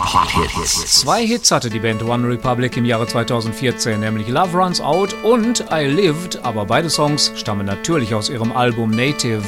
Hot Hits. 2 Hits hatte die Band One Republic im Jahre 2014, nämlich Love Runs Out und I Lived, aber beide Songs stammen natürlich aus ihrem Album Native.